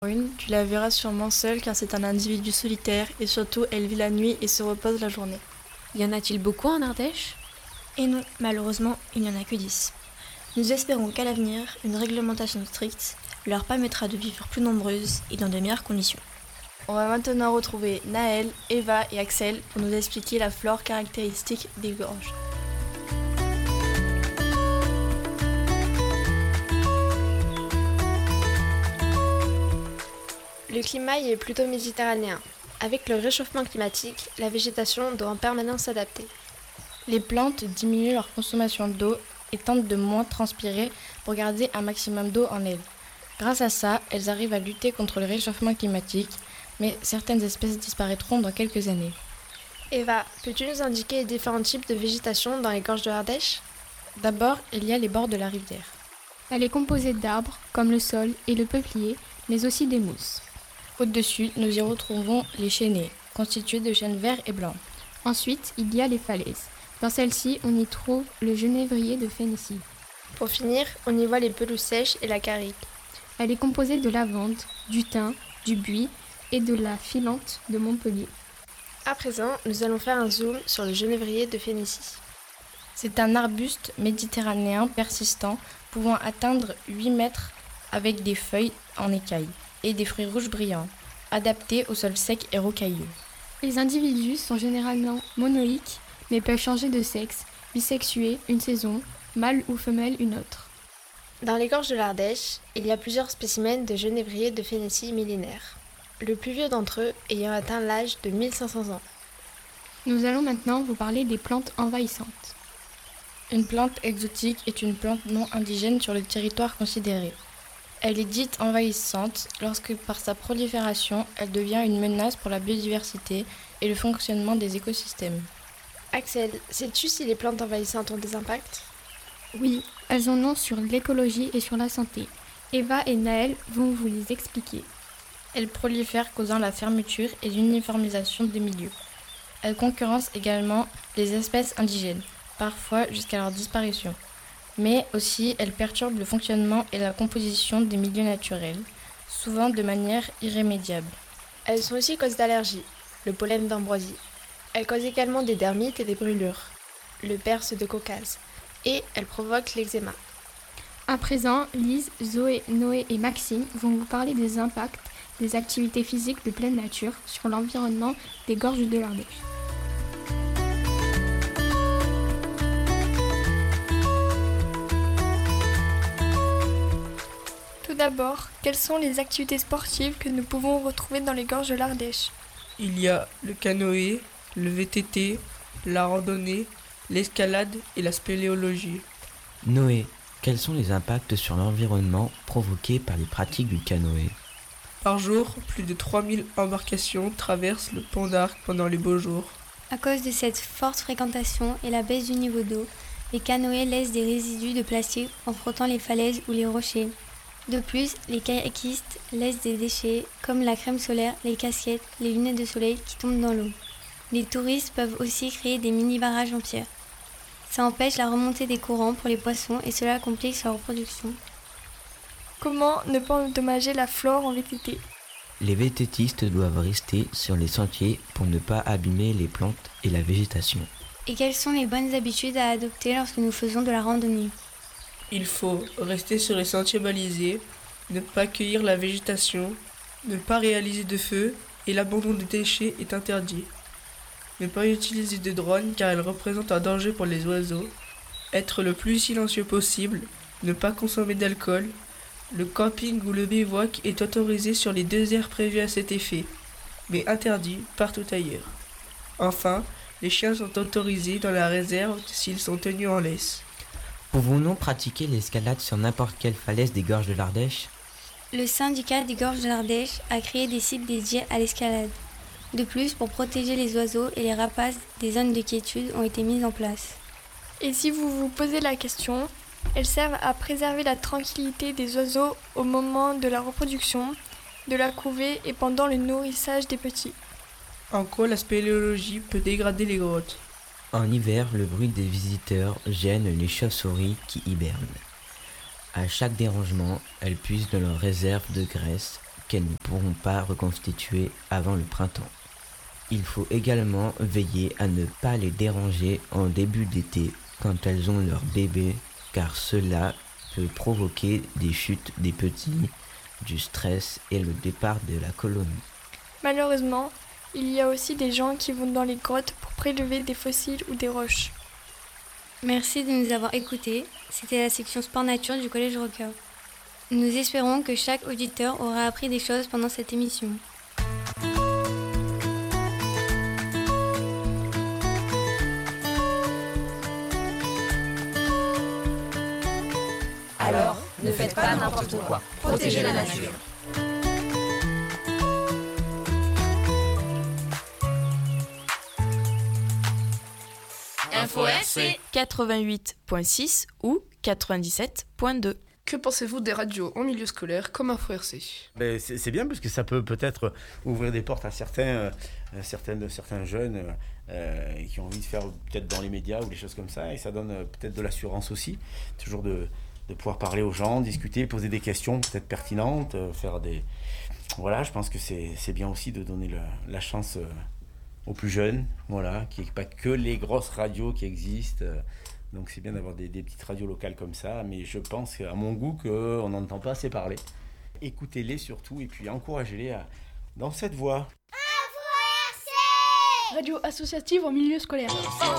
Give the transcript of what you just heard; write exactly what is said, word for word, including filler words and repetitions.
Une, tu la verras sûrement seule car c'est un individu solitaire et surtout elle vit la nuit et se repose la journée. Y en a-t-il beaucoup en Ardèche ? Et non, malheureusement, il n'y en a que dix. Nous espérons qu'à l'avenir, une réglementation stricte leur permettra de vivre plus nombreuses et dans de meilleures conditions. On va maintenant retrouver Naël, Eva et Axel pour nous expliquer la flore caractéristique des gorges. Le climat y est plutôt méditerranéen. Avec le réchauffement climatique, la végétation doit en permanence s'adapter. Les plantes diminuent leur consommation d'eau et tentent de moins transpirer pour garder un maximum d'eau en elles. Grâce à ça, elles arrivent à lutter contre le réchauffement climatique, mais certaines espèces disparaîtront dans quelques années. Eva, peux-tu nous indiquer les différents types de végétation dans les gorges de l'Ardèche ? D'abord, il y a les bords de la rivière. Elle est composée d'arbres, comme le saule et le peuplier, mais aussi des mousses. Au-dessus, nous y retrouvons les chênaies, constitués de chênes verts et blancs. Ensuite, il y a les falaises. Dans celles-ci, on y trouve le genévrier de Phénicie. Pour finir, on y voit les pelouses sèches et la carrique. Elle est composée de lavande, du thym, du buis et de la filante de Montpellier. À présent, nous allons faire un zoom sur le genévrier de Phénicie. C'est un arbuste méditerranéen persistant pouvant atteindre huit mètres avec des feuilles en écailles et des fruits rouges brillants, adaptés au sol sec et rocailleux. Les individus sont généralement monoïques, mais peuvent changer de sexe, bisexués une saison, mâle ou femelle une autre. Dans les gorges de l'Ardèche, il y a plusieurs spécimens de genévrier de Phénicie millénaires, le plus vieux d'entre eux ayant atteint l'âge de mille cinq cents ans. Nous allons maintenant vous parler des plantes envahissantes. Une plante exotique est une plante non indigène sur le territoire considéré. Elle est dite envahissante lorsque, par sa prolifération, elle devient une menace pour la biodiversité et le fonctionnement des écosystèmes. Axel, sais-tu si les plantes envahissantes ont des impacts ? Oui, elles en ont sur l'écologie et sur la santé. Eva et Naël vont vous les expliquer. Elles prolifèrent causant la fermeture et l'uniformisation des milieux. Elles concurrencent également les espèces indigènes, parfois jusqu'à leur disparition. Mais aussi, elles perturbent le fonctionnement et la composition des milieux naturels, souvent de manière irrémédiable. Elles sont aussi cause d'allergies, le pollen d'ambroisie. Elles causent également des dermites et des brûlures, le perse de Caucase, et elles provoquent l'eczéma. À présent, Lise, Zoé, Noé et Maxime vont vous parler des impacts des activités physiques de pleine nature sur l'environnement des gorges de l'Ardèche. Tout d'abord, quelles sont les activités sportives que nous pouvons retrouver dans les gorges de l'Ardèche ? Il y a le canoë, le V T T, la randonnée, l'escalade et la spéléologie. Noé, quels sont les impacts sur l'environnement provoqués par les pratiques du canoë ? Par jour, plus de trois mille embarcations traversent le pont d'Arc pendant les beaux jours. À cause de cette forte fréquentation et la baisse du niveau d'eau, les canoës laissent des résidus de plastique en frottant les falaises ou les rochers. De plus, les kayakistes laissent des déchets comme la crème solaire, les casquettes, les lunettes de soleil qui tombent dans l'eau. Les touristes peuvent aussi créer des mini-barrages en pierre. Ça empêche la remontée des courants pour les poissons et cela complique leur reproduction. Comment ne pas endommager la flore en V T T ? Les vététistes doivent rester sur les sentiers pour ne pas abîmer les plantes et la végétation. Et quelles sont les bonnes habitudes à adopter lorsque nous faisons de la randonnée ? Il faut rester sur les sentiers balisés, ne pas cueillir la végétation, ne pas réaliser de feu et l'abandon de déchets est interdit. Ne pas utiliser de drones car elles représentent un danger pour les oiseaux. Être le plus silencieux possible, ne pas consommer d'alcool. Le camping ou le bivouac est autorisé sur les deux aires prévues à cet effet, mais interdit partout ailleurs. Enfin, les chiens sont autorisés dans la réserve s'ils sont tenus en laisse. Pouvons-nous pratiquer l'escalade sur n'importe quelle falaise des gorges de l'Ardèche ? Le syndicat des gorges de l'Ardèche a créé des sites dédiés à l'escalade. De plus, pour protéger les oiseaux et les rapaces, des zones de quiétude ont été mises en place. Et si vous vous posez la question, elles servent à préserver la tranquillité des oiseaux au moment de la reproduction, de la couvée et pendant le nourrissage des petits. En quoi la spéléologie peut dégrader les grottes ? En hiver, le bruit des visiteurs gêne les chauves-souris qui hibernent. À chaque dérangement, elles puisent dans leur réserve de graisse qu'elles ne pourront pas reconstituer avant le printemps. Il faut également veiller à ne pas les déranger en début d'été quand elles ont leur bébé, car cela peut provoquer des chutes des petits, du stress et le départ de la colonie. Malheureusement, il y a aussi des gens qui vont dans les grottes pour prélever des fossiles ou des roches. Merci de nous avoir écoutés. C'était la section Sport Nature du Collège Rocker. Nous espérons que chaque auditeur aura appris des choses pendant cette émission. Alors, ne faites pas n'importe quoi. Protégez la nature. Info R C quatre-vingt-huit virgule six ou quatre-vingt-dix-sept virgule deux. Que pensez-vous des radios en milieu scolaire comme Info R C ? Ben, c'est, c'est bien parce que ça peut peut-être ouvrir des portes à certains, euh, certaines, certains jeunes euh, qui ont envie de faire peut-être dans les médias ou des choses comme ça, et ça donne euh, peut-être de l'assurance aussi, toujours de, de pouvoir parler aux gens, discuter, poser des questions peut-être pertinentes, euh, faire des... Voilà, je pense que c'est, c'est bien aussi de donner le, la chance euh, aux plus jeunes, voilà, qu'il n'y ait pas que les grosses radios qui existent. Euh, Donc c'est bien d'avoir des, des petites radios locales comme ça, mais je pense à mon goût qu'on n'entend pas assez parler. Écoutez-les surtout et puis encouragez-les à, dans cette voie. Radio associative en milieu scolaire.